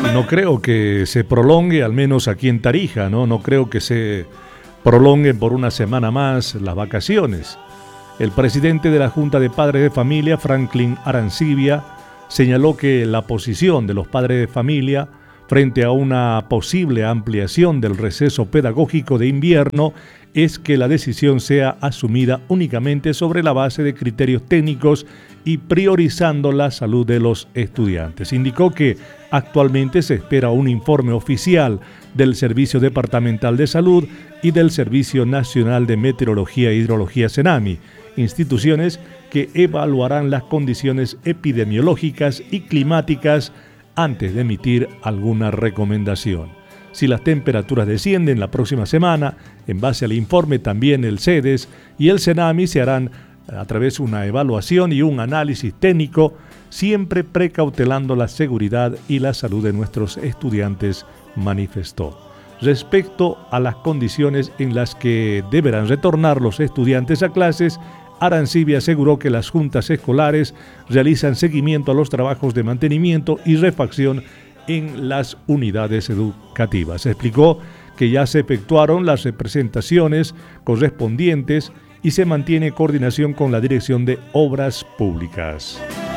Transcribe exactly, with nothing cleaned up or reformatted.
no creo que se prolongue, al menos aquí en Tarija, ¿no? No creo que se prolonguen por una semana más las vacaciones. El presidente de la Junta de Padres de Familia, Franklin Arancibia, señaló que la posición de los padres de familia frente a una posible ampliación del receso pedagógico de invierno es que la decisión sea asumida únicamente sobre la base de criterios técnicos y priorizando la salud de los estudiantes. Indicó que actualmente se espera un informe oficial del Servicio Departamental de Salud y del Servicio Nacional de Meteorología e Hidrología Senami, instituciones que evaluarán las condiciones epidemiológicas y climáticas antes de emitir alguna recomendación. Si las temperaturas descienden la próxima semana, en base al informe también el CEDES y el Senami se harán a través de una evaluación y un análisis técnico, siempre precautelando la seguridad y la salud de nuestros estudiantes, manifestó. Respecto a las condiciones en las que deberán retornar los estudiantes a clases, Arancibia aseguró que las juntas escolares realizan seguimiento a los trabajos de mantenimiento y refacción en las unidades educativas. Explicó que ya se efectuaron las representaciones correspondientes y se mantiene coordinación con la Dirección de Obras Públicas.